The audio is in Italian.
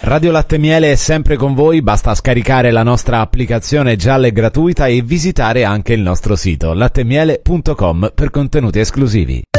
Radio Latte e Miele è sempre con voi, basta scaricare la nostra applicazione gialla e gratuita e visitare anche il nostro sito latteemiele.com per contenuti esclusivi.